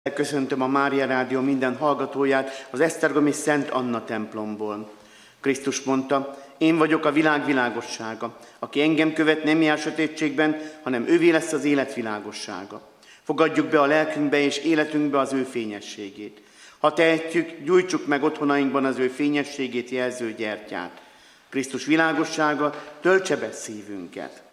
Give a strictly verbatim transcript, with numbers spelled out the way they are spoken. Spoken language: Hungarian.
Köszöntöm a Mária Rádió minden hallgatóját az esztergomi Szent Anna templomból. Krisztus mondta, én vagyok a világ világossága. Aki engem követ, nem jár sötétségben, hanem ővé lesz az élet világossága. Fogadjuk be a lelkünkbe és életünkbe az ő fényességét. Ha tehetjük, gyújtsuk meg otthonainkban az ő fényességét jelző gyertyát. Krisztus világossága töltse be szívünket.